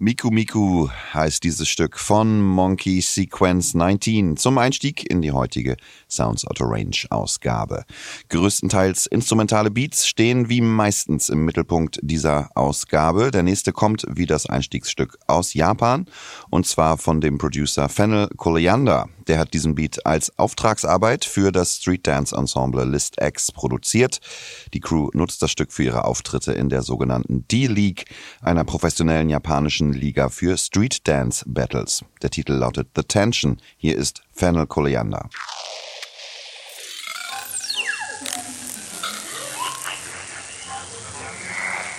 Miku Miku heißt dieses Stück von Monkey Sequence 19 zum Einstieg in die heutige Sounds Out of Range Ausgabe. Größtenteils instrumentale Beats stehen wie meistens im Mittelpunkt dieser Ausgabe. Der nächste kommt wie das Einstiegsstück aus Japan und zwar von dem Producer Fennel Coliander. Der hat diesen Beat als Auftragsarbeit für das Street Dance Ensemble List X produziert. Die Crew nutzt das Stück für ihre Auftritte in der sogenannten D-League, einer professionellen japanischen Liga für Street Dance Battles. Der Titel lautet The Tension. Hier ist Fennel Coliander.